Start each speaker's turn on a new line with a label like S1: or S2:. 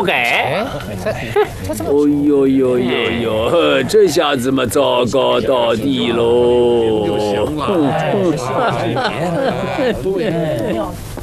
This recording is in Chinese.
S1: 不该。哦呦呦呦呦，这下子嘛糟糕到底喽！